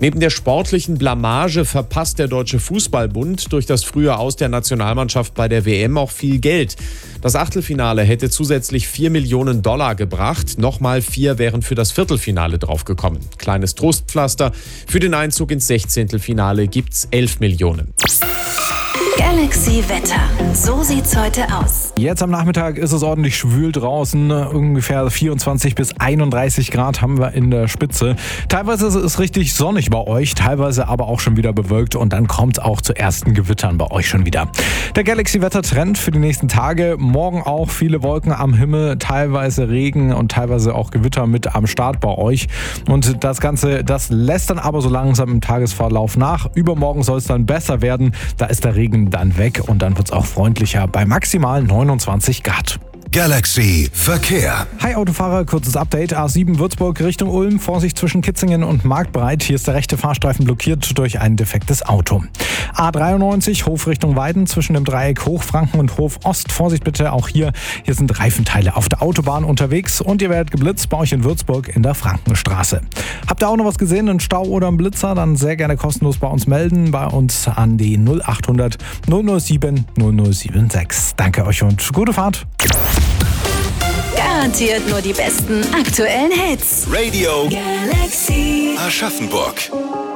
Neben der sportlichen Blamage verpasst der Deutsche Fußballbund durch das frühe Aus der Nationalmannschaft bei der WM auch viel Geld. Das Achtelfinale hätte zusätzlich $4 Millionen gebracht. Nochmal 4 wären für das Viertelfinale draufgekommen. Kleines Trostpflaster. Für den Einzug ins 16. Finale gibt's 11 Millionen. Galaxy Wetter. So sieht's heute aus. Jetzt am Nachmittag ist es ordentlich schwül draußen. Ungefähr 24 bis 31 Grad haben wir in der Spitze. Teilweise ist es richtig sonnig bei euch, teilweise aber auch schon wieder bewölkt. Und dann kommt es auch zu ersten Gewittern bei euch schon wieder. Der Galaxy-Wetter-Trend für die nächsten Tage. Morgen auch viele Wolken am Himmel, teilweise Regen und teilweise auch Gewitter mit am Start bei euch. Und das Ganze, das lässt dann aber so langsam im Tagesverlauf nach. Übermorgen soll es dann besser werden. Da ist der Regen dann weg und dann wird es auch freundlicher bei maximal 29 Grad. Galaxy Verkehr. Hi Autofahrer, kurzes Update. A7 Würzburg Richtung Ulm. Vorsicht zwischen Kitzingen und Marktbreit. Hier ist der rechte Fahrstreifen blockiert durch ein defektes Auto. A93 Hof Richtung Weiden zwischen dem Dreieck Hochfranken und Hof Ost. Vorsicht bitte, auch hier sind Reifenteile auf der Autobahn unterwegs und ihr werdet geblitzt bei euch in Würzburg in der Frankenstraße. Habt ihr auch noch was gesehen, einen Stau oder einen Blitzer? Dann sehr gerne kostenlos bei uns melden. Bei uns an die 0800 007 0076. Danke euch und gute Fahrt. Garantiert nur die besten aktuellen Hits. Radio Galaxy. Aschaffenburg.